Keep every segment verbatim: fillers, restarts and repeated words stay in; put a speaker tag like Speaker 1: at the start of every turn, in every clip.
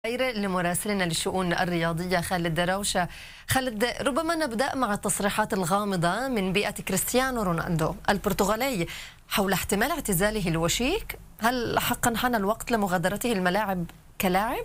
Speaker 1: لمراسلنا للشؤون الرياضية خالد دراوشة. خالد، ربما نبدأ مع التصريحات الغامضة من بيئة كريستيانو رونالدو البرتغالي حول احتمال اعتزاله الوشيك. هل حقا حان الوقت لمغادرته الملاعب كلاعب؟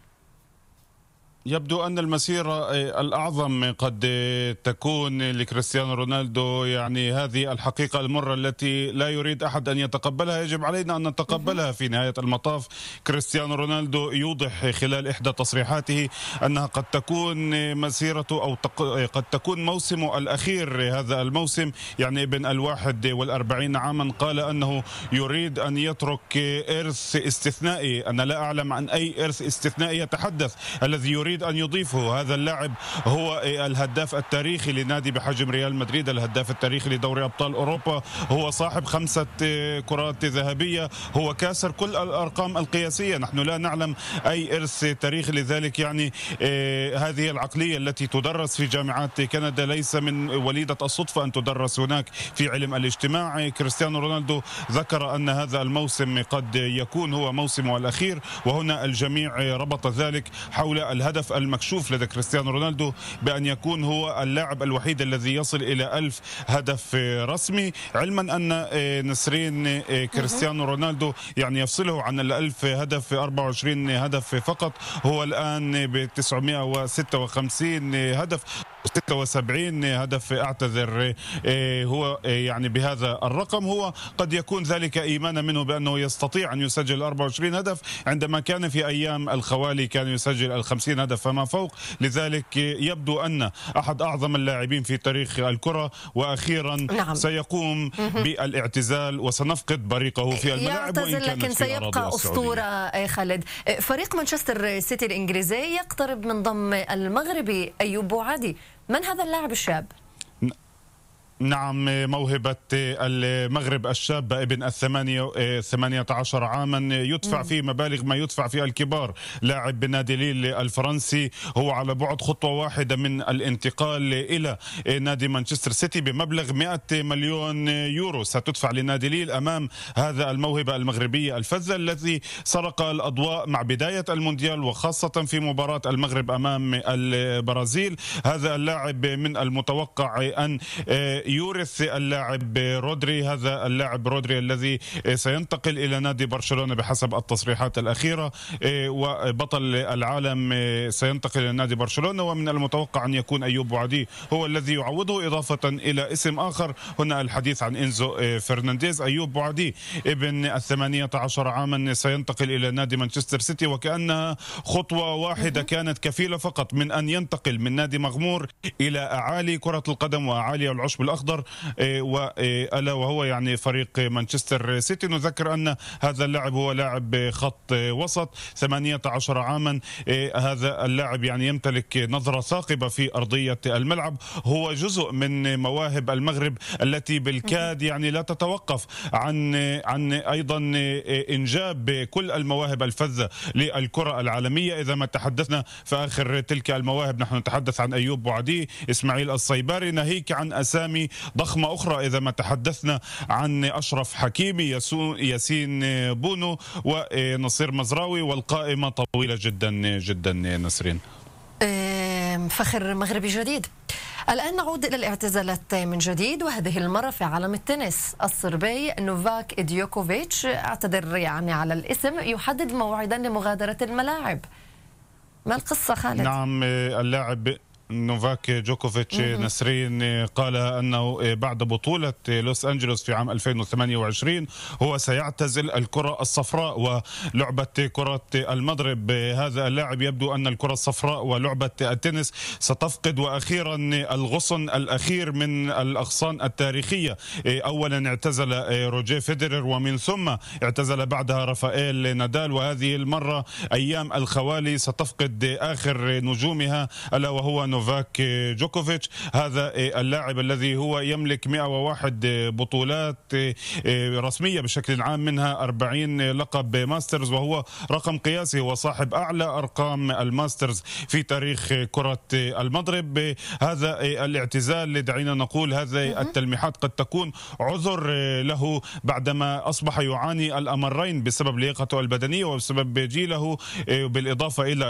Speaker 2: يبدو أن المسيرة الأعظم قد تكون لكريستيانو رونالدو، يعني هذه الحقيقة المرة التي لا يريد أحد أن يتقبلها، يجب علينا أن نتقبلها في نهاية المطاف. كريستيانو رونالدو يوضح خلال إحدى تصريحاته أنها قد تكون مسيرته أو قد تكون موسمه الأخير هذا الموسم، يعني ابن الواحد والأربعين عاما. قال أنه يريد أن يترك إرث استثنائي. أنا لا أعلم عن أي إرث استثنائي يتحدث. الذي يريد أن يضيفه هذا اللاعب هو الهداف التاريخي لنادي بحجم ريال مدريد، الهداف التاريخي لدوري أبطال أوروبا، هو صاحب خمسة كرات ذهبية، هو كاسر كل الأرقام القياسية. نحن لا نعلم أي إرث تاريخي. لذلك يعني هذه العقلية التي تدرس في جامعات كندا ليس من وليدة الصدفة أن تدرس هناك في علم الاجتماع. كريستيانو رونالدو ذكر أن هذا الموسم قد يكون هو موسمه الأخير، وهنا الجميع ربط ذلك حول الهدف المكشوف لدى كريستيانو رونالدو بأن يكون هو اللاعب الوحيد الذي يصل إلى ألف هدف رسمي، علما أن نسرين كريستيانو رونالدو يعني يفصله عن الألف هدف أربعة وعشرين هدف فقط. هو الآن ب تسعمئة وستة وخمسين هدف، ستة وسبعين هدف أعتذر. هو يعني بهذا الرقم هو قد يكون ذلك إيمانا منه بأنه يستطيع أن يسجل أربعة وعشرين هدف، عندما كان في أيام الخوالي كان يسجل الخمسين هدف فما فوق. لذلك يبدو أن أحد أعظم اللاعبين في تاريخ الكرة وأخيرا نعم. سيقوم بالاعتزال وسنفقد بريقه في الملاعب، وإن كانت
Speaker 1: لكن سيبقى أسطورة. خالد، فريق مانشستر سيتي الإنجليزي يقترب من ضم المغربي أيوب بوعدي. من هذا اللاعب الشاب؟
Speaker 2: نعم، موهبة المغرب الشاب ابن الثمانية ثمانية عشر عاما، يدفع فيه مبالغ ما يدفع في الكبار. لاعب بنادي ليل الفرنسي، هو على بعد خطوة واحدة من الانتقال إلى نادي مانشستر سيتي بمبلغ مئة مليون يورو ستدفع لنادي ليل أمام هذا الموهبة المغربية الفذة الذي سرق الأضواء مع بداية المونديال، وخاصة في مباراة المغرب أمام البرازيل. هذا اللاعب من المتوقع أن يورث اللاعب رودري، هذا اللاعب رودري الذي سينتقل إلى نادي برشلونة بحسب التصريحات الأخيرة، وبطل العالم سينتقل إلى نادي برشلونة. ومن المتوقع أن يكون أيوب بوعدي هو الذي يعوضه، إضافة إلى اسم آخر هنا الحديث عن إنزو فرنانديز. أيوب بوعدي ابن الثمانية عشر عاما سينتقل إلى نادي مانشستر سيتي، وكأنها خطوة واحدة كانت كفيلة فقط من أن ينتقل من نادي مغمور إلى أعالي كرة القدم وأعالي العشب الأخضر، وألا وهو يعني فريق مانشستر سيتي. نذكر أن هذا اللاعب هو لاعب خط وسط، ثمانية عشر عاما. هذا اللاعب يعني يمتلك نظرة ثاقبة في أرضية الملعب، هو جزء من مواهب المغرب التي بالكاد يعني لا تتوقف عن عن أيضا إنجاب كل المواهب الفذة للكرة العالمية. إذا ما تحدثنا في آخر تلك المواهب نحن نتحدث عن أيوب بوعدي، إسماعيل الصيباري، ناهيك عن أسامي ضخمة أخرى. إذا ما تحدثنا عن أشرف حكيمي، ياسين بونو، ونصير مزراوي، والقائمة طويلة جدا جدا. نسرين،
Speaker 1: فخر مغربي جديد. الآن نعود إلى الاعتزالات من جديد، وهذه المرة في عالم التنس. الصربي نوفاك ديوكوفيتش، اعتذر يعني على الاسم، يحدد موعدا لمغادرة الملاعب. ما القصة خالد؟
Speaker 2: نعم، اللاعب نوفاك جوكوفيتش نسرين قال أنه بعد بطولة لوس أنجلوس في عام ألفين وثمانية وعشرين هو سيعتزل الكرة الصفراء ولعبة كرة المضرب. هذا اللاعب يبدو أن الكرة الصفراء ولعبة التنس ستفقد وأخيرا الغصن الأخير من الأغصان التاريخية. أولا اعتزل روجيه فيدرر، ومن ثم اعتزل بعدها رافائيل نادال، وهذه المرة أيام الخوالي ستفقد آخر نجومها ألا وهو نوفاك جوكوفيتش، هذا اللاعب الذي هو يملك مئة وواحد بطولات رسمية بشكل عام، منها أربعين لقب ماسترز، وهو رقم قياسي، هو صاحب أعلى أرقام الماسترز في تاريخ كرة المضرب. هذا الاعتزال دعينا نقول هذه التلميحات قد تكون عذر له بعدما أصبح يعاني الأمرين بسبب لياقته البدنية وبسبب جيله، بالإضافة إلى